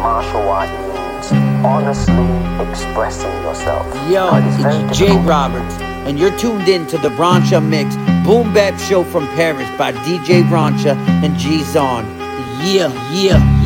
martial art means honestly expressing yourself. Yo, it's Jay Roberts, and you're tuned in to the Brancha Mix Boom Bap Show from Paris by DJ Brancha and G-Zon. Yeah.